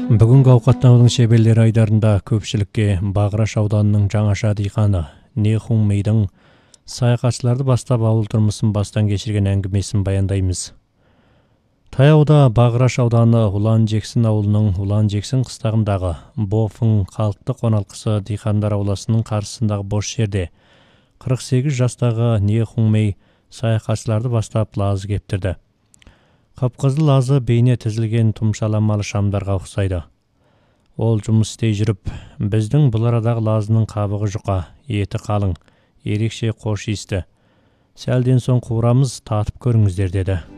Бүгінгі ауқаттаудың шеберлері айдарында көпшілікке Бағраш ауданының жаңаша диқаны Нехун Мейдің саяхатшыларды бастап ауыл тұрмысын бастан кешірген әңгімесін баяндаймыз. Таяуда Бағраш ауданы Улан Жексін ауылының Улан Жексін қыстағындағы Бофың халықты қоналқысы диқандар ауласының қарсысындағы бос жерде 48 жастағы Нехун Мей саяхатшыларды бастап лазы кептірді. Қап-қызыл лазы бейне тізілген тұмшаламалы шамдарға ұқсайды. Ол жұмыс істей жүріп, біздің бұл арадағы лазының қабығы жұқа, еті қалың, ерекше қош иісті. Сәлден соң қуырамыз, татып көріңіздер деді.